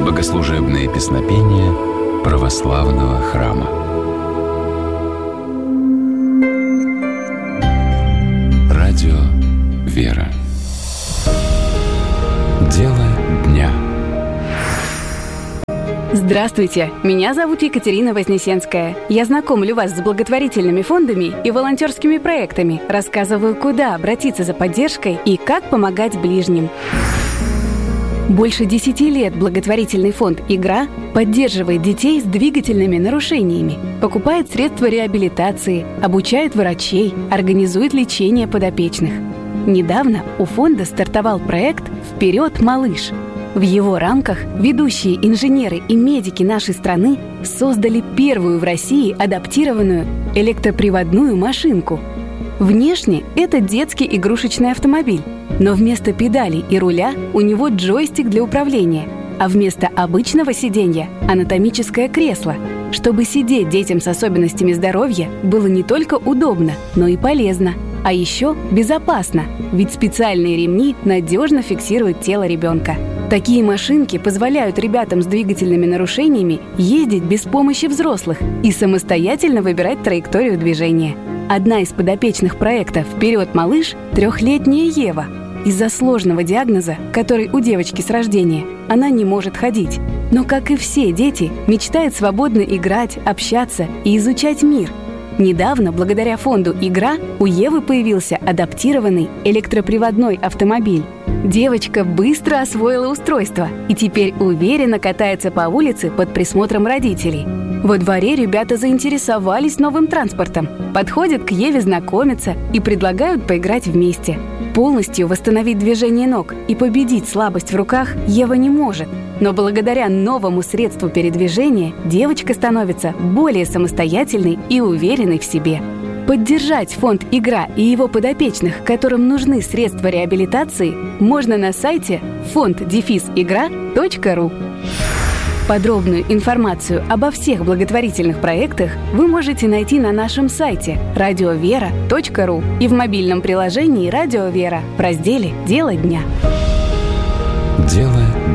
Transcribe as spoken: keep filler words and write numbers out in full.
Богослужебные песнопения православного храма. Радио «Вера». Дело дня. Здравствуйте, меня зовут Екатерина Вознесенская. Я знакомлю вас с благотворительными фондами и волонтерскими проектами, рассказываю, куда обратиться за поддержкой и как помогать ближним. Больше десяти лет благотворительный фонд «Игра» поддерживает детей с двигательными нарушениями, покупает средства реабилитации, обучает врачей, организует лечение подопечных. Недавно у фонда стартовал проект «Вперед, малыш!». В его рамках ведущие инженеры и медики нашей страны создали первую в России адаптированную электроприводную машинку. Внешне это детский игрушечный автомобиль, но вместо педалей и руля у него джойстик для управления, а вместо обычного сиденья – анатомическое кресло, чтобы сидеть детям с особенностями здоровья было не только удобно, но и полезно, а еще безопасно, ведь специальные ремни надежно фиксируют тело ребенка. Такие машинки позволяют ребятам с двигательными нарушениями ездить без помощи взрослых и самостоятельно выбирать траекторию движения. Одна из подопечных проекта «Вперед, малыш» – трехлетняя Ева. Из-за сложного диагноза, который у девочки с рождения, она не может ходить. Но, как и все дети, мечтает свободно играть, общаться и изучать мир. Недавно, благодаря фонду «Игра», у Евы появился адаптированный электроприводной автомобиль. Девочка быстро освоила устройство и теперь уверенно катается по улице под присмотром родителей. Во дворе ребята заинтересовались новым транспортом, подходят к Еве знакомиться и предлагают поиграть вместе. Полностью восстановить движение ног и победить слабость в руках Ева не может, но благодаря новому средству передвижения девочка становится более самостоятельной и уверенной в себе. Поддержать фонд «Игра» и его подопечных, которым нужны средства реабилитации, можно на сайте фонд игра точка ру. Подробную информацию обо всех благотворительных проектах вы можете найти на нашем сайте радио вера точка ру и в мобильном приложении «Радио Вера» в разделе «Дело дня». Дело